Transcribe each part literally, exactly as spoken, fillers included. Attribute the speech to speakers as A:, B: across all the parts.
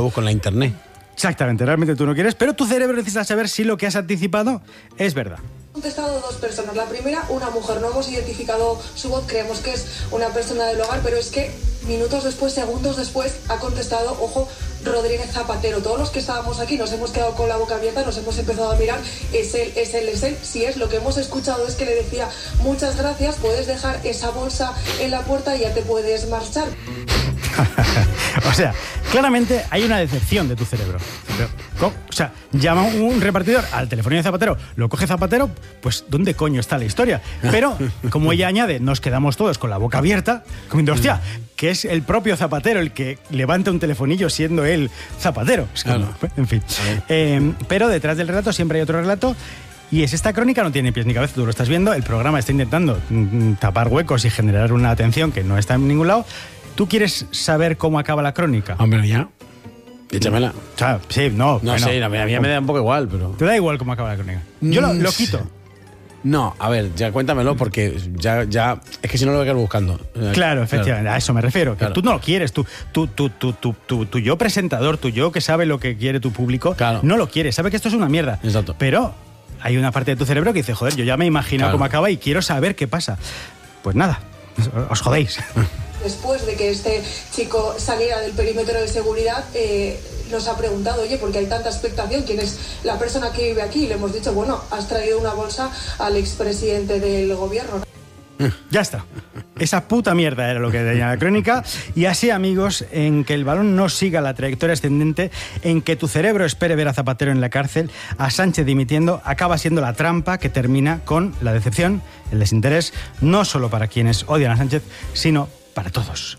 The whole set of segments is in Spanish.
A: busco en la internet.
B: Exactamente, realmente tú no quieres, pero tu cerebro necesita saber si lo que has anticipado es verdad.
C: Han contestado dos personas. La primera, una mujer. No hemos identificado su voz, creemos que es una persona del hogar, pero es que minutos después, segundos después, ha contestado, ojo, Rodríguez Zapatero. Todos los que estábamos aquí nos hemos quedado con la boca abierta, nos hemos empezado a mirar. Es él, es él, es él. Si es lo que hemos escuchado, es que le decía, muchas gracias, puedes dejar esa bolsa en la puerta y ya te puedes marchar.
B: O sea, claramente hay una decepción de tu cerebro. Pero, ¿cómo? O sea, llama un repartidor al telefonillo de Zapatero, lo coge Zapatero, pues ¿dónde coño está la historia? Pero, como ella añade, nos quedamos todos con la boca abierta, comiendo, hostia, que es el propio Zapatero el que levanta un telefonillo siendo él Zapatero. Es que
A: Claro.
B: no, en fin. Eh, pero detrás del relato siempre hay otro relato. Y es esta crónica, no tiene pies ni cabeza, tú lo estás viendo, el programa está intentando mm, tapar huecos y generar una atención que no está en ningún lado. ¿Tú quieres saber cómo acaba la crónica?
A: Hombre, ya. Échamela.
B: O sea, sí, no.
A: No
B: bueno,
A: sé, a mí, a mí me da un poco igual, pero...
B: ¿Te da igual cómo acaba la crónica? Yo lo, lo quito.
A: No, a ver, ya cuéntamelo porque ya, ya es que si no lo voy a quedar buscando.
B: Claro, efectivamente,
A: Claro.
B: a eso me refiero. Que
A: Claro.
B: tú no lo quieres, tú, tú, tú, tú, tú, tú, tú yo presentador, tú yo que sabe lo que quiere tu público,
A: Claro.
B: no lo quieres, sabe que esto es una mierda.
A: Exacto.
B: Pero hay una parte de tu cerebro que dice, joder, yo ya me he imaginado
A: Claro.
B: cómo acaba y quiero saber qué pasa. Pues nada, os jodéis.
C: Después de que este chico saliera del perímetro de seguridad, eh, nos ha preguntado, oye, ¿por qué hay tanta expectación? ¿Quién es la persona que vive aquí? Y le hemos dicho, bueno, has traído una bolsa al expresidente del gobierno.
B: Ya está. Esa puta mierda era lo que tenía la crónica. Y así, amigos, en que el balón no siga la trayectoria ascendente, en que tu cerebro espere ver a Zapatero en la cárcel, a Sánchez dimitiendo, acaba siendo la trampa que termina con la decepción, el desinterés, no solo para quienes odian a Sánchez, sino para todos.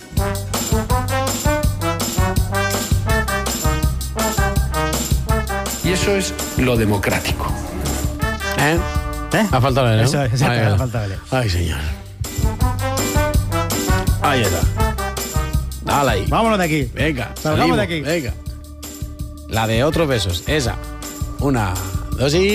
D: Y eso es lo democrático.
A: ¿Eh?
B: ¿Eh?
A: Ha faltado leer, ¿no?
B: Eso es, exacto,
A: Ay,
B: ha
A: ay.
B: faltado leer.
A: Ay, señor. Ahí está. Dale ahí.
B: Vámonos de aquí.
A: Venga,
B: Salgamos
A: salimos,
B: de aquí.
A: Venga. La de otros besos, esa. Una, dos y...